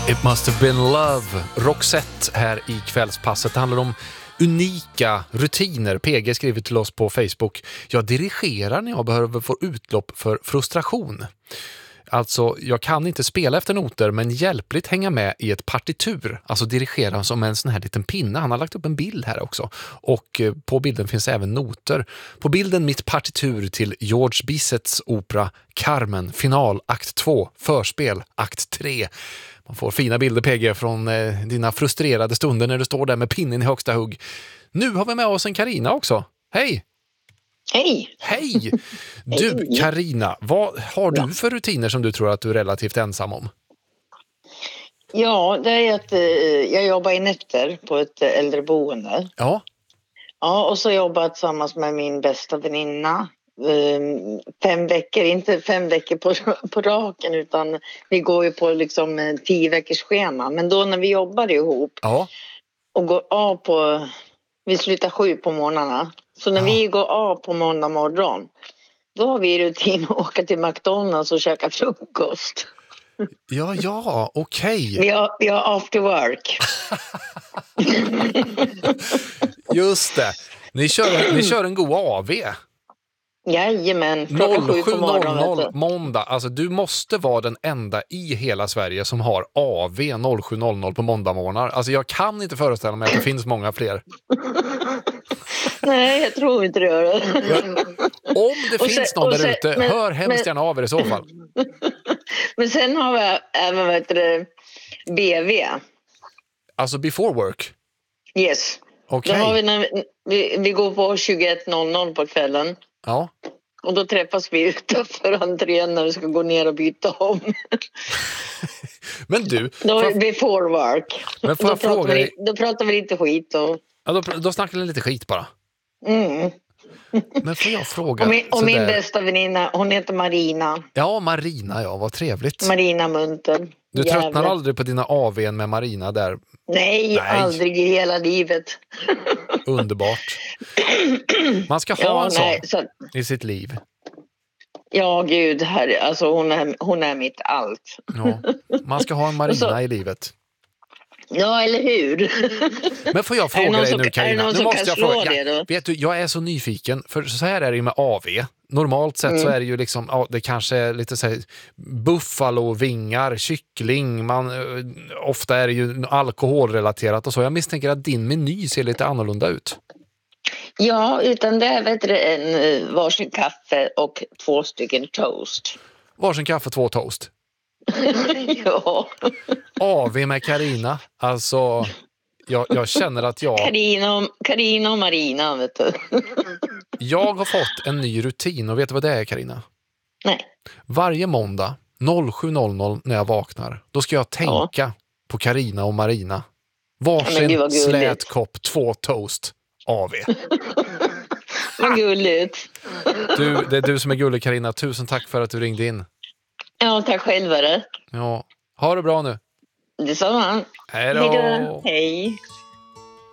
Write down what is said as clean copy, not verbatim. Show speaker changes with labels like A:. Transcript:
A: It must have been love. Roxette här i kvällspasset. Det handlar om unika rutiner. PG skriver till oss på Facebook. Jag dirigerar när jag behöver få utlopp för frustration. Alltså, jag kan inte spela efter noter men hjälpligt hänga med i ett partitur. Alltså dirigera som en sån här liten pinne. Han har lagt upp en bild här också. Och på bilden finns även noter. På bilden mitt partitur till George Bizets opera Carmen, final, akt 2, förspel, akt 3. Man får fina bilder, PG, från dina frustrerade stunder när du står där med pinnen i högsta hugg. Nu har vi med oss en Carina också. Hej!
B: Hej!
A: Hej! Du, Carina, vad har du för rutiner som du tror att du är relativt ensam om?
B: Ja, det är att jag jobbar i nätter på ett äldreboende.
A: Ja.
B: Ja, och så jobbar jag tillsammans med min bästa väninna. 5 veckor, inte 5 veckor på raken, utan vi går ju på liksom 10 veckors schema. Men då när vi jobbar ihop och går av på, vi slutar 7 på morgnarna. Så när vi går av på måndag morgon, då har vi rutin att åka till McDonalds och käka frukost.
A: Ja, okej.
B: Vi har after work.
A: Just det. Ni kör en god AV.
B: Jajamän, 07:00
A: måndag. Alltså du måste vara den enda i hela Sverige som har AV 07:00 på måndagmorgnar. Alltså jag kan inte föreställa mig att det finns många fler.
B: Nej, jag tror inte det gör det.
A: Om det finns någon där ute, hör hemskt gärna av er i så fall.
B: Men sen har vi även BV.
A: Alltså before work?
B: Yes.
A: Okej.
B: Då har vi går på 21:00 på kvällen.
A: Ja.
B: Och då träffas vi utanför entrén när vi ska gå ner och byta om.
A: Men du...
B: Då before work.
A: Men får jag fråga dig...
B: Då pratar vi lite skit.
A: Ja, då snackar vi lite skit bara.
B: Mm.
A: Men får jag fråga...
B: Och min bästa väninna, hon heter Marina.
A: Ja, Marina, ja, vad trevligt.
B: Marina Munter.
A: Du tröttnar aldrig på dina AV:n med Marina där?
B: Nej, aldrig i hela livet.
A: Underbart. Man ska ha en sån i sitt liv.
B: Ja, gud, alltså hon är mitt allt.
A: Ja, man ska ha en Marina i livet.
B: Ja, eller hur?
A: Men får jag fråga dig nu, Carina? Nu måste jag fråga.
B: Det då?
A: Vet du, jag är så nyfiken. För så här är det ju med AV. Normalt sett så är det ju liksom, ja, det kanske är lite så här buffalovingar, kyckling. Ofta är det ju alkoholrelaterat och så. Jag misstänker att din meny ser lite annorlunda ut.
B: Ja, utan det är en varsin kaffe och 2 stycken toast.
A: Varsin kaffe, 2 toast.
B: Ja.
A: AV med Carina. Alltså, jag känner att jag...
B: Carina och Marina, vet du.
A: Jag har fått en ny rutin och vet du vad det är, Carina?
B: Nej.
A: Varje måndag 07:00 när jag vaknar, då ska jag tänka på Carina och Marina. Varsin slät kopp, 2 toast, AV.
B: Vad gulligt.
A: Det är du som är gullig, Carina. Tusen tack för att du ringde in.
B: Ja, tack själv.
A: Ja, ha det bra nu.
B: Detsamma.
A: Hej då.
B: Hej.